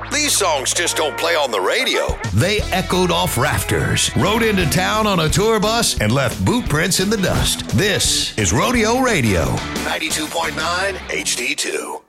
These songs just don't play on the radio. They echoed off rafters, rode into town on a tour bus, and left boot prints in the dust. This is Rodeo Radio. 92.9 HD2.